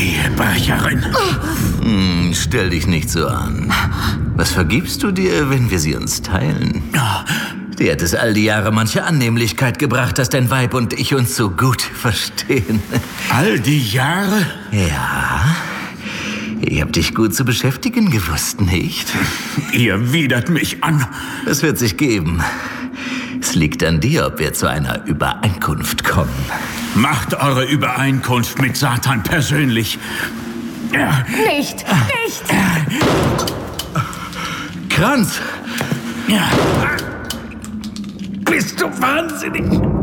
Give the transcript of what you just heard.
Ehebrecherin. Stell dich nicht so an. Was vergibst du dir, wenn wir sie uns teilen? Dir hat es all die Jahre manche Annehmlichkeit gebracht, dass dein Weib und ich uns so gut verstehen. All die Jahre? Ja, ich hab dich gut zu beschäftigen gewusst, nicht? Ihr widert mich an. Es wird sich geben. Es liegt an dir, ob wir zu einer Übereinkunft kommen. Macht eure Übereinkunft mit Satan persönlich. Nicht! Kranz! Bist du wahnsinnig?